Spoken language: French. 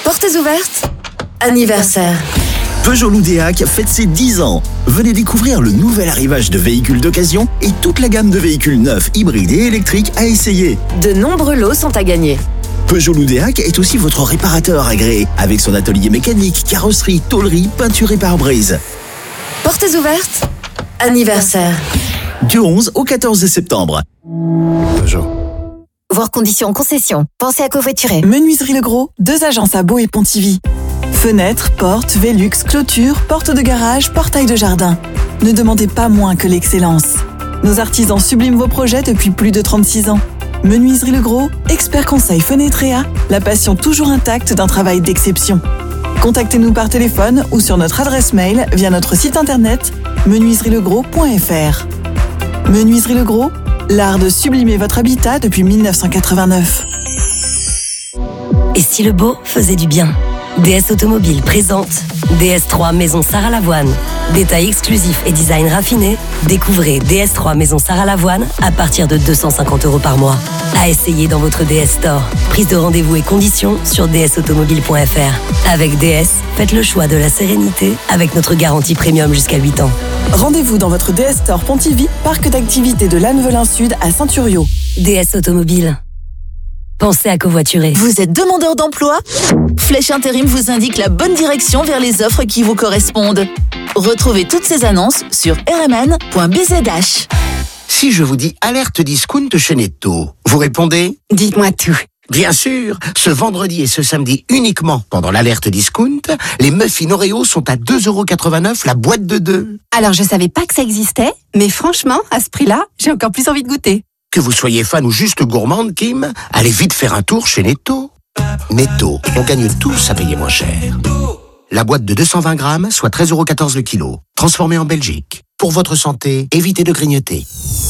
Portes ouvertes, anniversaire. Peugeot Loudéac fête ses 10 ans. Venez découvrir le nouvel arrivage de véhicules d'occasion et toute la gamme de véhicules neufs, hybrides et électriques à essayer. De nombreux lots sont à gagner. Peugeot Loudéac est aussi votre réparateur agréé, avec son atelier mécanique, carrosserie, tôlerie, peinture et pare-brise. Portes ouvertes, anniversaire. Du 11 au 14 septembre. Peugeot. Voir conditions en concession. Pensez à covoiturer. Menuiserie Le Gros, 2 agences à Beau et Pontivy. Fenêtres, portes, Velux, clôtures, portes de garage, portails de jardin. Ne demandez pas moins que l'excellence. Nos artisans subliment vos projets depuis plus de 36 ans. Menuiserie Le Gros, expert conseil fenêtréa, la passion toujours intacte d'un travail d'exception. Contactez-nous par téléphone ou sur notre adresse mail via notre site internet menuiserielegros.fr. Menuiserie Le Gros, l'art de sublimer votre habitat depuis 1989. Et si le beau faisait du bien? DS Automobile présente DS3 Maison Sarah Lavoine. Détails exclusifs et design raffiné, découvrez DS3 Maison Sarah Lavoine à partir de 250 € par mois. À essayer dans votre DS Store. Prise de rendez-vous et conditions sur dsautomobile.fr. Avec DS, faites le choix de la sérénité avec notre garantie premium jusqu'à 8 ans. Rendez-vous dans votre DS Store Pontivy, parc d'activités de Lannevelin Sud à Saint-Thuriau. DS Automobile. Pensez à covoiturer. Vous êtes demandeur d'emploi? Flèche Intérim vous indique la bonne direction vers les offres qui vous correspondent. Retrouvez toutes ces annonces sur rmn.bzh. Si je vous dis alerte discount chez Netto, vous répondez? Dites-moi tout. Bien sûr, ce vendredi et ce samedi uniquement pendant l'alerte discount, les muffins Oreo sont à 2,89 € la boîte de 2. Alors je savais pas que ça existait, mais franchement, à ce prix-là, j'ai encore plus envie de goûter. Que vous soyez fan ou juste gourmande, Kim, allez vite faire un tour chez Netto. Netto, on gagne tous à payer moins cher. La boîte de 220 grammes, soit 13,14 € le kilo. Transformée en Belgique. Pour votre santé, évitez de grignoter.